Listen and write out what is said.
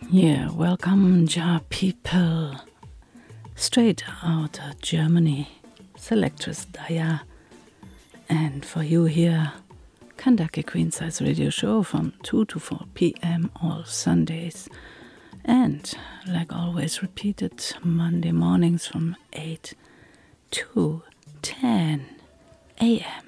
Yeah, welcome, Ja people. Straight out of Germany, Selectress Daya. And for you here, Kandake Queen Size Radio Show from 2 to 4 p.m. all Sundays. And, like always repeated, Monday mornings from 8 to 10 a.m.